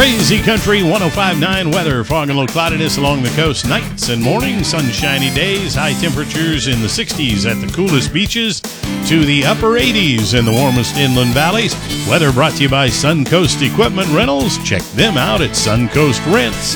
Crazy Country 105.9 weather. Fog and low cloudiness along the coast. Nights and mornings, sunshiny days. High temperatures in the 60s at the coolest beaches to the upper 80s in the warmest inland valleys. Weather brought to you by Suncoast Equipment Rentals. Check them out at Suncoast Rents.